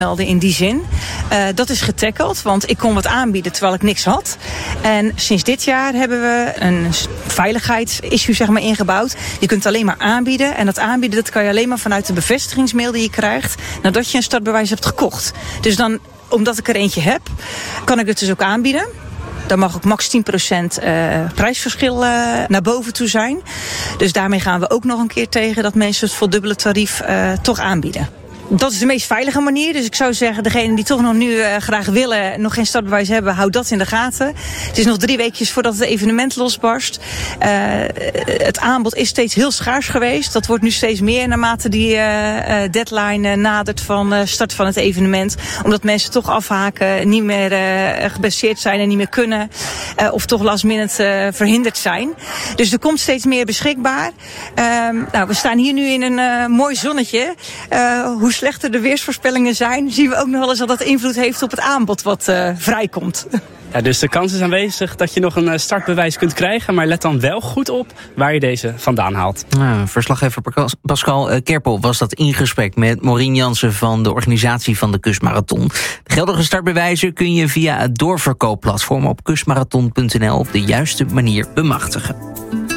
melden in die zin. Dat is getackled, want ik kon wat aanbieden terwijl ik niks had. En sinds dit jaar hebben we een veiligheidsissue ingebouwd. Je kunt alleen maar aanbieden. En dat aanbieden dat kan je alleen maar vanuit de bevestigingsmail die je krijgt nadat je een startbewijs hebt gekocht. Dus dan, omdat ik er eentje heb, kan ik het dus ook aanbieden. Dan mag ook max 10% prijsverschil naar boven toe zijn. Dus daarmee gaan we ook nog een keer tegen dat mensen het voor dubbele tarief toch aanbieden. Dat is de meest veilige manier. Dus ik zou zeggen, degenen die toch nog nu graag willen, nog geen startbewijs hebben, houd dat in de gaten. Het is nog 3 weekjes voordat het evenement losbarst. Het aanbod is steeds heel schaars geweest. Dat wordt nu steeds meer naarmate die deadline nadert van start van het evenement. Omdat mensen toch afhaken, niet meer gebaseerd zijn en niet meer kunnen. Of toch last minute verhinderd zijn. Dus er komt steeds meer beschikbaar. We staan hier nu in een mooi zonnetje. Hoe slechter de weersvoorspellingen zijn, zien we ook nog wel eens dat dat invloed heeft op het aanbod wat vrijkomt. Ja, dus de kans is aanwezig dat je nog een startbewijs kunt krijgen, maar let dan wel goed op waar je deze vandaan haalt. Verslaggever Pascal Kerpel was dat in gesprek met Maureen Jansen van de organisatie van de Kustmarathon. De geldige startbewijzen kun je via het doorverkoopplatform op kustmarathon.nl op de juiste manier bemachtigen.